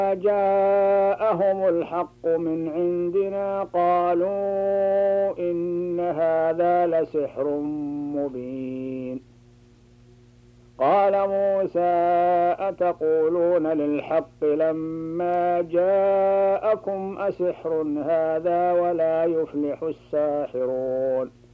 جاءهم الحق من عندنا قالوا إن هذا لسحر مبين. قال موسى أتقولون للحق لما جاءكم أسحر هذا ولا يفلح الساحرون